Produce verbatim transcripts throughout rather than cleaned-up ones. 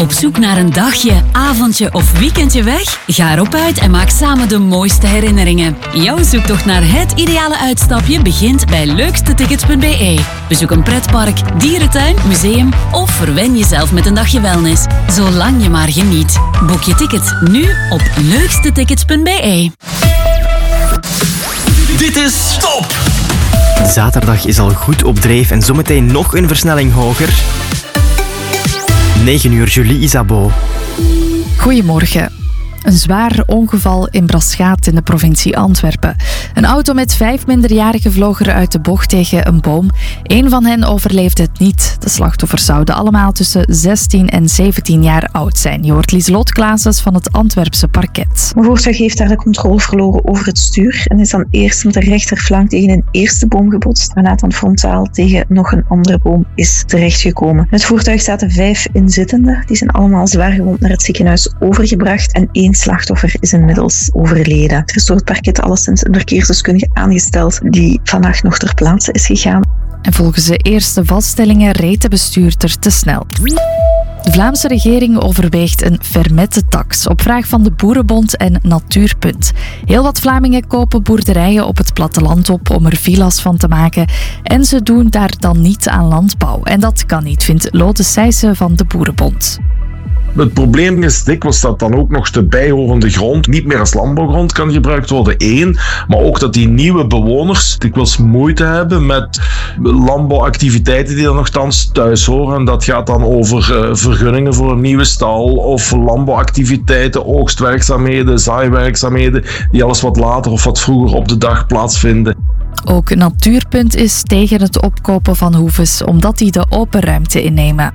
Op zoek naar een dagje, avondje of weekendje weg? Ga erop uit en maak samen de mooiste herinneringen. Jouw zoektocht naar het ideale uitstapje begint bij leukste tickets punt b e. Bezoek een pretpark, dierentuin, museum of verwen jezelf met een dagje wellness. Zolang je maar geniet. Boek je tickets nu op leukste tickets punt b e. Dit is Stop! Zaterdag is al goed op dreef en zometeen nog een versnelling hoger. negen uur, Julie Isabeau. Goedemorgen. Een zwaar ongeval in Braschaat in de provincie Antwerpen. Een auto met vijf minderjarigen vloog er uit de bocht tegen een boom. Eén van hen overleefde het niet. De slachtoffers zouden allemaal tussen zestien en zeventien jaar oud zijn. Je hoort Lieselot Claessens van het Antwerpse parket. Mijn voertuig heeft daar de controle verloren over het stuur en is dan eerst met de rechterflank tegen een eerste boom gebotst, waarna het dan frontaal tegen nog een andere boom is terechtgekomen. In het voertuig zaten vijf inzittenden. Die zijn allemaal zwaar gewond naar het ziekenhuis overgebracht en één slachtoffer is inmiddels overleden. Er is door het parket alleszins een verkeersdeskundige aangesteld die vannacht nog ter plaatse is gegaan. En volgens de eerste vaststellingen reed de bestuurder te snel. De Vlaamse regering overweegt een vermettentax op vraag van de Boerenbond en Natuurpunt. Heel wat Vlamingen kopen boerderijen op het platteland op om er villa's van te maken. En ze doen daar dan niet aan landbouw. En dat kan niet, vindt Lode Sijssen van de Boerenbond. Het probleem is dikwijls dat dan ook nog de bijhorende grond niet meer als landbouwgrond kan gebruikt worden, één. Maar ook dat die nieuwe bewoners dikwijls moeite hebben met landbouwactiviteiten die er nogthans thuis horen. En dat gaat dan over uh, vergunningen voor een nieuwe stal of landbouwactiviteiten, oogstwerkzaamheden, zaaiwerkzaamheden, die alles wat later of wat vroeger op de dag plaatsvinden. Ook Natuurpunt is tegen het opkopen van hoeves, omdat die de open ruimte innemen.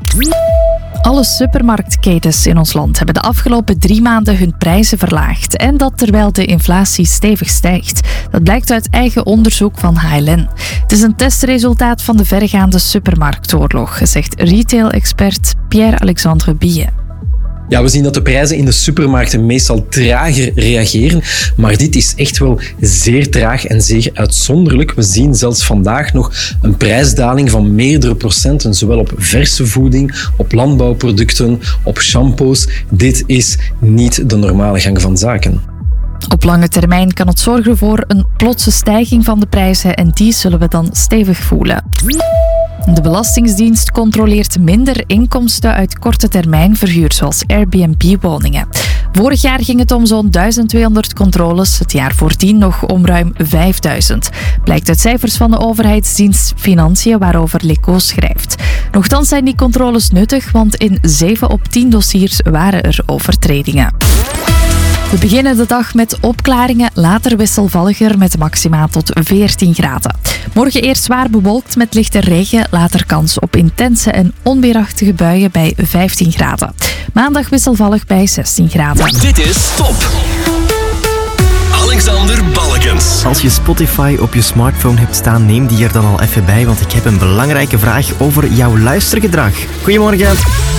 Alle supermarktketens in ons land hebben de afgelopen drie maanden hun prijzen verlaagd. En dat terwijl de inflatie stevig stijgt. Dat blijkt uit eigen onderzoek van H L N. Het is een testresultaat van de verregaande supermarktoorlog, zegt retail-expert Pierre-Alexandre Bille. Ja, we zien dat de prijzen in de supermarkten meestal trager reageren, maar dit is echt wel zeer traag en zeer uitzonderlijk. We zien zelfs vandaag nog een prijsdaling van meerdere procenten, zowel op verse voeding, op landbouwproducten, op shampoos. Dit is niet de normale gang van zaken. Op lange termijn kan het zorgen voor een plotse stijging van de prijzen en die zullen we dan stevig voelen. De Belastingdienst controleert minder inkomsten uit korte termijn verhuur, zoals Airbnb-woningen. Vorig jaar ging het om zo'n duizend tweehonderd controles, het jaar voordien nog om ruim vijfduizend. Blijkt uit cijfers van de overheidsdienst Financiën, waarover Leco schrijft. Nochtans zijn die controles nuttig, want in zeven op tien dossiers waren er overtredingen. We beginnen de dag met opklaringen, later wisselvalliger met maxima tot veertien graden. Morgen eerst zwaar bewolkt met lichte regen, later kans op intense en onweerachtige buien bij vijftien graden. Maandag wisselvallig bij zestien graden. Dit is Top! Alexander Balkens. Als je Spotify op je smartphone hebt staan, neem die er dan al even bij, want ik heb een belangrijke vraag over jouw luistergedrag. Goedemorgen.